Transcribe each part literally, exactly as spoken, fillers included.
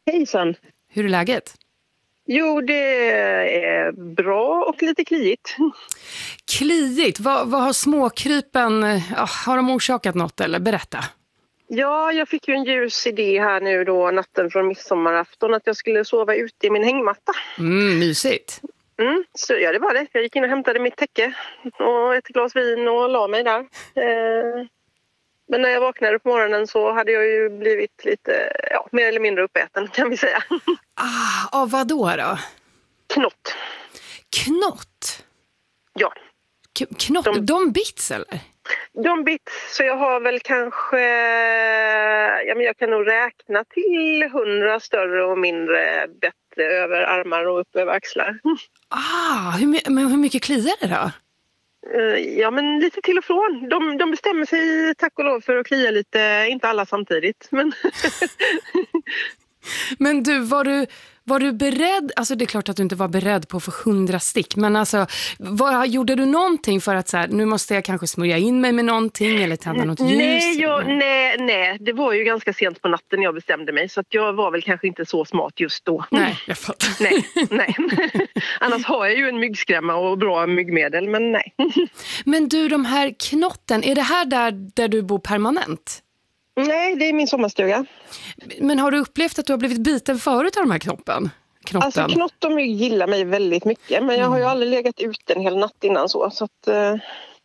Hejsan. Hur är läget? Jo, det är bra och lite kliigt. Kliigt? Vad, vad har småkrypen, ja, har de orsakat något eller? Berätta. Ja, jag fick ju en ljus idé här nu då natten från midsommarafton att jag skulle sova ute i min hängmatta. Mm, mysigt. Mm, så ja, det var det. Jag gick in och hämtade mitt täcke och ett glas vin och la mig där. Eh, men när jag vaknade på morgonen så hade jag ju blivit lite, ja, mer eller mindre uppäten kan vi säga. Ah, av vad då då? Knott. Knott? Ja. K- knott? De, de bits eller? De bits, så jag har väl kanske, ja men jag kan nog räkna till hundra större och mindre bättre över armar och upp över axlar. Ah, hur, my- men hur mycket kliar det då? Uh, ja men lite till och från. De, de bestämmer sig tack och lov för att klia lite, inte alla samtidigt. Men, men du, var du, var du beredd, alltså det är klart att du inte var beredd på för hundra stick, men alltså, vad, gjorde du någonting för att så här, nu måste jag kanske smörja in mig med någonting eller tända något ljus? Nej, jag, nej, nej, det var ju ganska sent på natten jag bestämde mig så att jag var väl kanske inte så smart just då. Nej, jag fattar. Nej, nej. Annars har jag ju en myggskrämma och bra myggmedel, men nej. Men du, de här knotten, är det här där, där du bor permanent? Nej, det är min sommarstuga. Men har du upplevt att du har blivit biten förut av de här knoppen? Knotten? Alltså knott och mygg gillar mig väldigt mycket. Men jag har ju Mm. aldrig legat ute en hel natt innan så. så att, eh,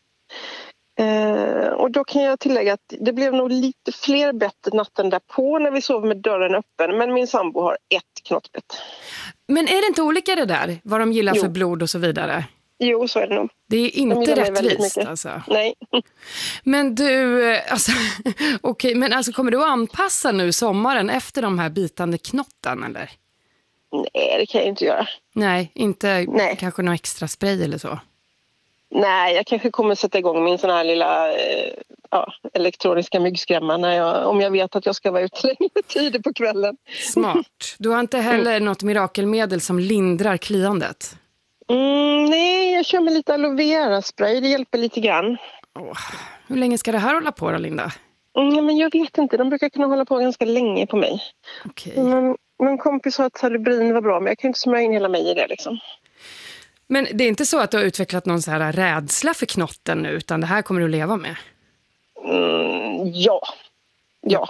eh, och då kan jag tillägga att det blev nog lite fler bett natten därpå när vi sov med dörren öppen. Men min sambo har ett knottbett. Men är det inte olika det där? Vad de gillar Jo. för blod och så vidare? Jo, så är det nog. Det är De inte gillar mig väldigt rättvist mycket. alltså. Nej. Men du, eh, alltså, okej, men alltså kommer du att anpassa nu sommaren efter de här bitande knotten eller? Nej, det kan jag inte göra. Nej, inte Nej. kanske någon extra spray eller så? Nej, jag kanske kommer sätta igång min sån här lilla eh, ja, elektroniska myggskrämma när jag, om jag vet att jag ska vara ute längre tider på kvällen. Smart. Du har inte heller mm. något mirakelmedel som lindrar kliandet? Mm, nej, jag kör med lite aloe vera spray. Det hjälper lite grann. Åh, hur länge ska det här hålla på då, Linda? Mm, men jag vet inte. De brukar kunna hålla på ganska länge på mig. Okej. Men, min kompis sa att Salubrin var bra, men jag kan inte smörja in hela mig i det liksom. Men det är inte så att du har utvecklat någon så här rädsla för knotten nu, utan det här kommer du att leva med? Mm, ja. Ja.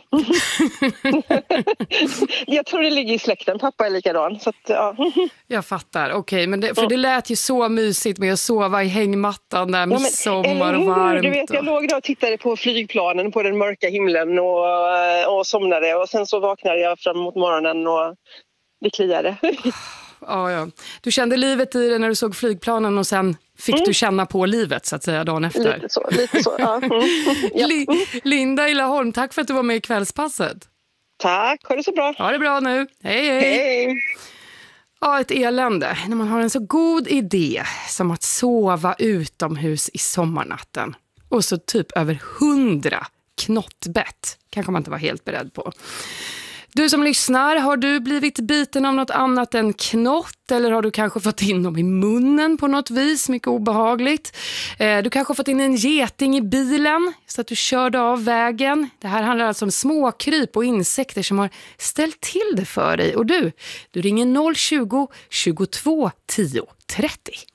Jag tror det ligger i släkten. Pappa är likadan. Så att, ja. Jag fattar, okej. Men det, för det lät ju så mysigt med att sova i hängmattan där med Ja, sommar och varmt. Du vet, jag låg där och tittade på flygplanen på den mörka himlen och, och somnade. Och sen så vaknade jag fram mot morgonen och det kliade. Ja, ja. Du kände livet i det när du såg flygplanen och sen fick mm. du känna på livet så att säga dagen efter. Lite så, lite så. Ja. Mm. Ja. Linda i Laholm, tack för att du var med i Kvällspasset. Tack, ha det så bra. Ha det bra nu. Hej, hej. Hej. Ja, ett elände när man har en så god idé som att sova utomhus i sommarnatten. Och så typ över hundra knottbett. Kanske man inte var helt beredd på. Du som lyssnar, har du blivit biten av något annat än knott? Eller har du kanske fått in dem i munnen på något vis? Mycket obehagligt. Eh, du kanske har fått in en geting i bilen så att du körde av vägen. Det här handlar alltså om småkryp och insekter som har ställt till det för dig. Och du, du ringer noll tjugo, tjugotvå, tio, trettio.